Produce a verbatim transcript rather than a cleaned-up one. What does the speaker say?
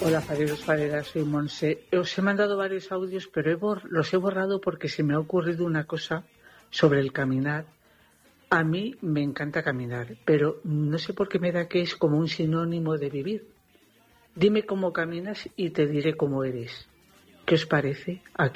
Hola, Fareros, Fareras, soy Monse. Os he mandado varios audios, pero he bor- los he borrado porque se me ha ocurrido una cosa sobre el caminar. A mí me encanta caminar, pero no sé por qué me da que es como un sinónimo de vivir. Dime cómo caminas y te diré cómo eres. ¿Qué os parece? ¿A